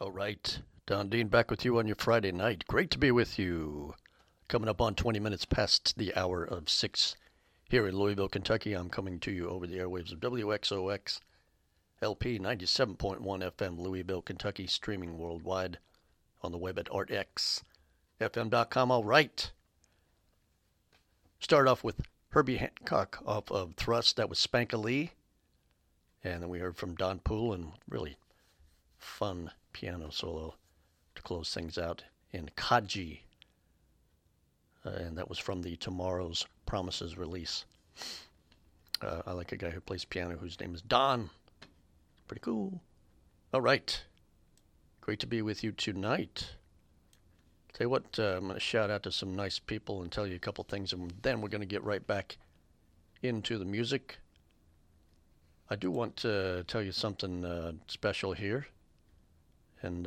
All right. Don Dean back with you on your Friday night. Great to be with you. Coming up on 20 minutes past the hour of 6 here in Louisville, Kentucky. I'm coming to you over the airwaves of WXOX LP 97.1 FM, Louisville, Kentucky, streaming worldwide on the web at artxfm.com. All right. Start off with Herbie Hancock off of Thrust. That was Spanka Lee. And then we heard from Don Poole and really fun piano solo to close things out in Kaji. And that was from the Tomorrow's Promises release. I like a guy who plays piano whose name is Don. Pretty cool. All right. Great to be with you tonight. Tell you what, I'm going to shout out to some nice people and tell you a couple things, and then we're going to get right back into the music. I do want to tell you something special here and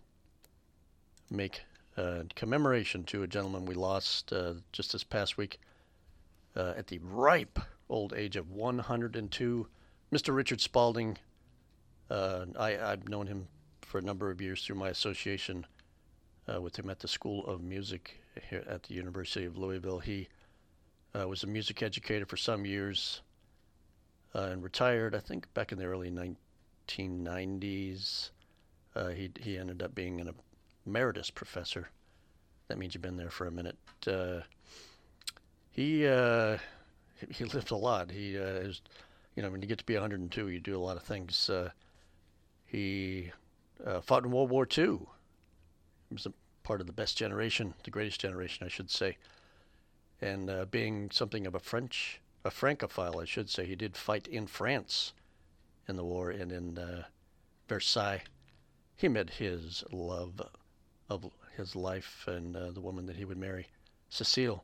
make commemoration to a gentleman we lost just this past week at the ripe old age of 102. Mr. Richard Spalding. I've known him for a number of years through my association with him at the School of Music here at the University of Louisville. He was a music educator for some years and retired, I think, back in the early 1990s. He ended up being an emeritus professor. That means you've been there for a minute. He lived a lot. He is, when you get to be 102, you do a lot of things. He fought in World War II. He was a part of the best generation, the greatest generation, I should say. And being something of a Francophile, I should say, he did fight in France in the war and in Versailles. He met his love of his life and the woman that he would marry, Cecile,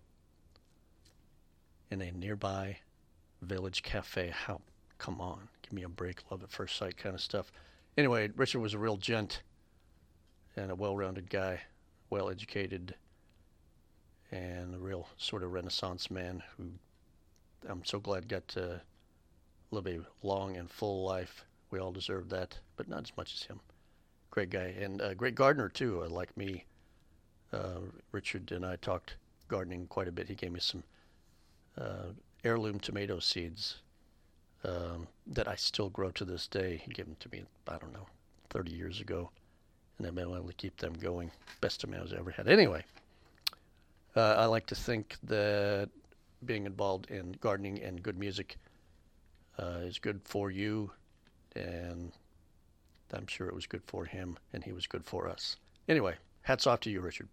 in a nearby village cafe. How? Come on, give me a break. Love at first sight kind of stuff. Anyway, Richard was a real gent and a well-rounded guy, well-educated, and a real sort of Renaissance man who I'm so glad got to live a long and full life. We all deserve that, but not as much as him. Great guy, and a great gardener, too, like me. Richard and I talked gardening quite a bit. He gave me some heirloom tomato seeds that I still grow to this day. He gave them to me, 30 years ago, and I've been able to keep them going. Best tomatoes I ever had. Anyway, I like to think that being involved in gardening and good music is good for you, and I'm sure it was good for him, and he was good for us. Anyway, hats off to you, Richard.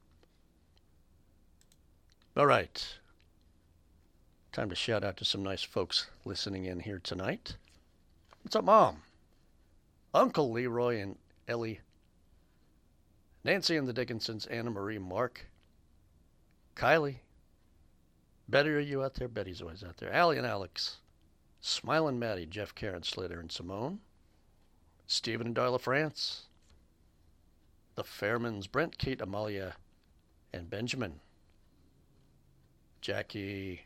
All right. Time to shout out to some nice folks listening in here tonight. What's up, Mom? Uncle Leroy and Ellie. Nancy and the Dickinsons, Anna Marie, Mark. Kylie. Betty, are you out there? Betty's always out there. Allie and Alex. Smiling Maddie, Jeff, Karen, Slater, and Simone. Stephen and Darla France. The Fairmans, Brent, Kate, Amalia, and Benjamin. Jackie.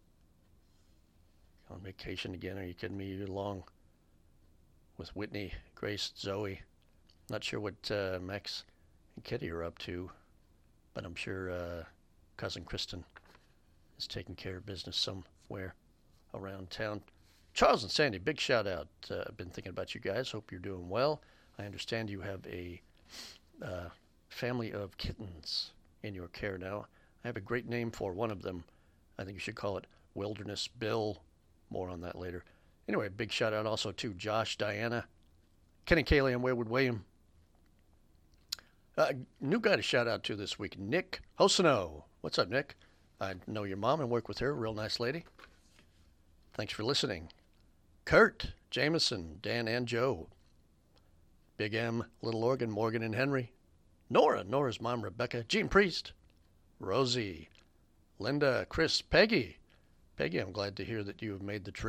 On vacation again? Are you kidding me? You're long with Whitney, Grace, Zoe. Not sure what Max and Kitty are up to, but I'm sure cousin Kristen is taking care of business somewhere around town. Charles and Sandy, big shout out. I've been thinking about you guys. Hope you're doing well. I understand you have a family of kittens in your care now. I have a great name for one of them. I think you should call it Wilderness Bill. More on that later. Anyway, big shout out also to Josh, Diana, Kenny Cayley, and Wayward William. New guy to shout out to this week, Nick Hosino. What's up, Nick? I know your mom and work with her. Real nice lady. Thanks for listening. Kurt, Jameson, Dan, and Joe. Big M, Little Organ, Morgan, and Henry. Nora's mom, Rebecca. Gene Priest. Rosie. Linda, Chris, Peggy. Peggy, I'm glad to hear that you have made the trip.